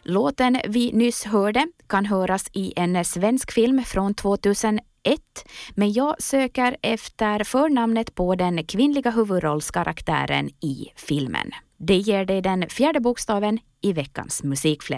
Låten vi nyss hörde kan höras i en svensk film från 2001, men jag söker efter förnamnet på den kvinnliga huvudrollskaraktären i filmen. Det ger dig den fjärde bokstaven i veckans musikfläsk.